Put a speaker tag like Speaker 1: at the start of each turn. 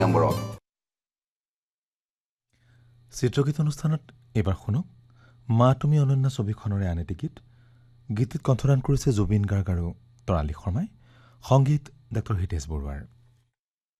Speaker 1: নম্বৰত
Speaker 2: চিত্ৰগীত অনুষ্ঠানত এইবাৰ শুনক মা তুমি অনন্যা ছবিখনৰে আন এটি গীত। গীতটিত কণ্ঠদান কৰিছে জুবিন গাৰ্গ আৰু তৰালী শৰ্মাই, সংগীত ডক্টৰ হিতেশ বৰুৱাৰ।